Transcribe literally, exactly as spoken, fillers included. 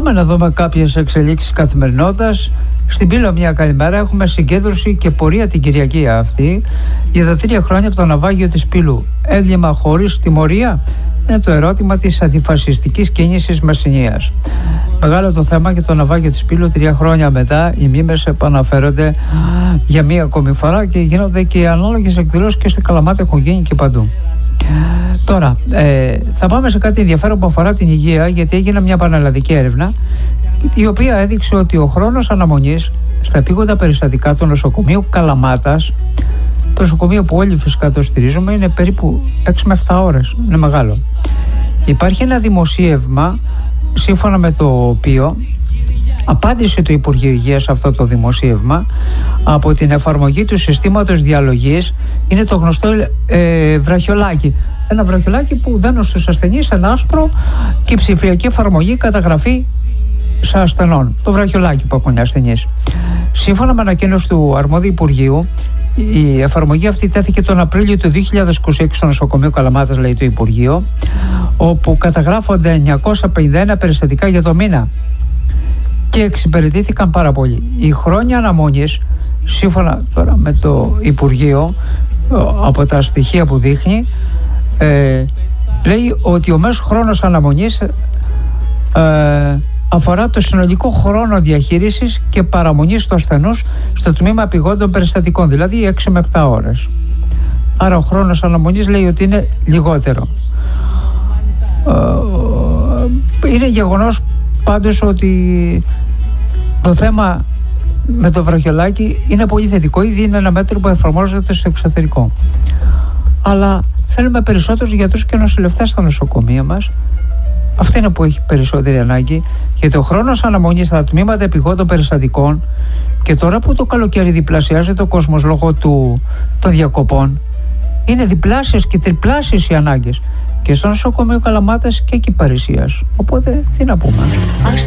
Πάμε να δούμε κάποιες εξελίξεις καθημερινότητας. Στην Πύλο, μια καλημέρα. Έχουμε συγκέντρωση και πορεία την Κυριακή αυτή για τα τρία χρόνια από το ναυάγιο της Πύλου. Έγκλημα χωρίς τιμωρία είναι το ερώτημα της αντιφασιστικής κίνησης Μεσσηνίας. Μεγάλο το θέμα και το ναυάγιο της Πύλου. Τρία χρόνια μετά οι μήμες επαναφέρονται για μία ακόμη φορά και γίνονται και οι ανάλογες εκδηλώσεις και στην Καλαμάτα, έχουν γίνει και παντού. Τώρα, ε, θα πάμε σε κάτι ενδιαφέρον που αφορά την υγεία, γιατί έγινε μια πανελλαδική έρευνα η οποία έδειξε ότι ο χρόνος αναμονής στα επίγοντα περιστατικά του νοσοκομείου Καλαμάτας, το νοσοκομείο που όλοι φυσικά το στηρίζουμε, είναι περίπου έξι με επτά ώρες. Είναι μεγάλο. Υπάρχει ένα δημοσίευμα σύμφωνα με το οποίο απάντησε το Υπουργείο Υγείας σε αυτό το δημοσίευμα από την εφαρμογή του συστήματος διαλογής. Είναι το γνωστό ε, βραχιολάκι. Ένα βραχιολάκι που δένουν στους ασθενείς, ένα άσπρο, και η ψηφιακή εφαρμογή καταγραφή σε ασθενών. Το βραχιολάκι που έχουν οι ασθενείς. Σύμφωνα με ανακοίνωση του αρμόδιου Υπουργείου, η εφαρμογή αυτή τέθηκε τον Απρίλιο του δύο χιλιάδες είκοσι έξι στο νοσοκομείο Καλαμάτας, λέει το Υπουργείο, όπου καταγράφονται εννιακόσια πενήντα ένα περιστατικά για το μήνα και εξυπηρετήθηκαν πάρα πολύ. Οι χρόνια αναμονής, σύμφωνα τώρα με το Υπουργείο, από τα στοιχεία που δείχνει, ε, λέει ότι ο μέσος χρόνος αναμονής ε, αφορά το συνολικό χρόνο διαχείρισης και παραμονής του ασθενούς στο τμήμα επιγόντων περιστατικών, δηλαδή έξι με επτά ώρες. Άρα ο χρόνος αναμονής λέει ότι είναι λιγότερο. Ε, είναι γεγονός πάντως ότι το θέμα με το βραχιολάκι είναι πολύ θετικό, ήδη είναι ένα μέτρο που εφαρμόζεται στο εξωτερικό. Αλλά θέλουμε περισσότερους γιατρούς και νοσηλευτές στα νοσοκομεία μας. Αυτό είναι που έχει περισσότερη ανάγκη, γιατί ο χρόνος αναμονής στα τμήματα επιγόντων περιστατικών, και τώρα που το καλοκαίρι διπλασιάζεται ο κόσμος λόγω του, των διακοπών, είναι διπλάσιες και τριπλάσιες οι ανάγκες και στο νοσοκομείο Καλαμάτας και εκεί Παρισίας. Οπότε τι να πούμε.